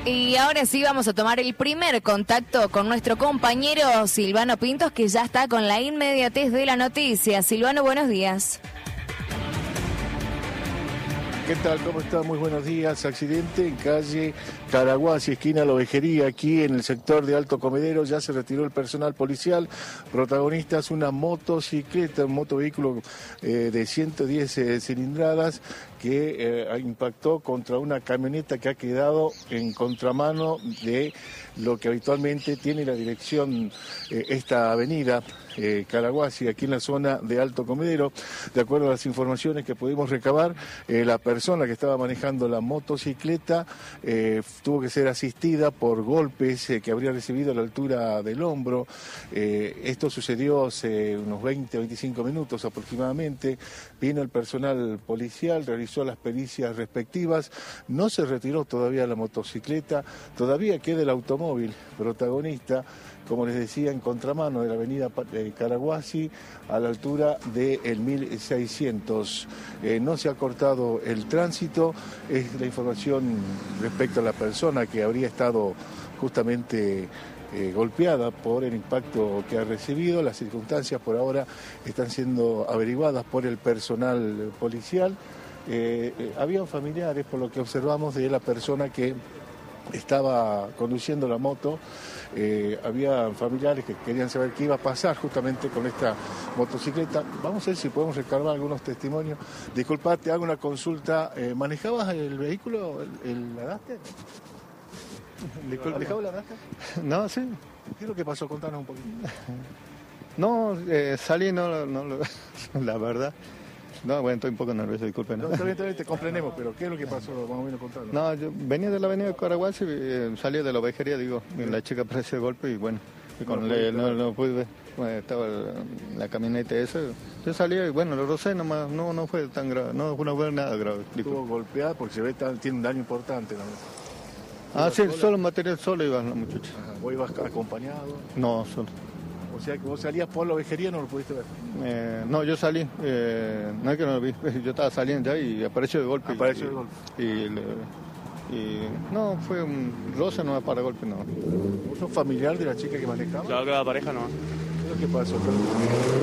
Y ahora sí vamos a tomar el primer contacto con nuestro compañero Silvano Pintos, que ya está con la inmediatez de la noticia. Silvano, buenos días. ¿Qué tal? ¿Cómo está? Muy buenos días. Accidente en calle Caraguasi, esquina La Ovejería, aquí en el sector de Alto Comedero. Ya se retiró el personal policial. Protagonistas, una motocicleta, un motovehículo de 110 cilindradas que impactó contra una camioneta que ha quedado en contramano de lo que habitualmente tiene la dirección esta avenida Caraguasi, aquí en la zona de Alto Comedero. De acuerdo a las informaciones que pudimos recabar, la persona que estaba manejando la motocicleta tuvo que ser asistida por golpes que habría recibido a la altura del hombro. Esto sucedió hace unos 20-25 minutos aproximadamente. Vino el personal policial, realizó las pericias respectivas, no se retiró todavía la motocicleta, todavía queda el automóvil protagonista, como les decía, en contramano de la avenida Caraguasi, a la altura del 1600. No se ha cortado el tránsito, es la información respecto a la persona que habría estado justamente golpeada por el impacto que ha recibido. Las circunstancias por ahora están siendo averiguadas por el personal policial. Habían familiares, por lo que observamos, de la persona que estaba conduciendo la moto. Había familiares que querían saber qué iba a pasar justamente con esta motocicleta. Vamos a ver si podemos recabar algunos testimonios. Disculpa, te hago una consulta. ¿Manejabas el vehículo, la Duster? ¿Manejabas la Duster? No, sí. ¿Qué es lo que pasó? Contanos un poquito. No, salí, la verdad. No, bueno, estoy un poco nervioso, disculpen. No, está bien, te comprendemos, pero ¿qué es lo que pasó? Más o menos contanos. No, yo venía de la avenida de Caraguasi, salí de la ovejería, digo, y la chica apareció de golpe y bueno, no pude ver. Bueno, estaba la camioneta esa, yo salí y bueno, lo rocé nomás, no fue tan grave, no fue nada grave. Estuvo golpeada porque se ve tiene un daño importante la moto. Sí, solo material, solo iba la muchacha. Ajá. ¿Vos ibas acompañado? No, solo. O sea que vos salías por la ovejería, no lo pudiste ver. No, yo salí, no es que no lo vi, yo estaba saliendo ya y apareció de golpe. Apareció de golpe. Y no, fue un roce, no para golpe, no. ¿Vos sos familiar de la chica que manejaba? Claro que la pareja no. ¿Qué es lo que pasó?